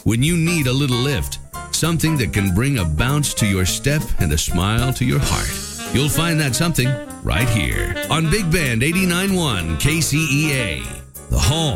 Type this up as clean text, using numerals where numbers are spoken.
when you need a little lift, something that can bring a bounce to your step and a smile to your heart. You'll find that something right here on Big Band 89.1 KCEA, the home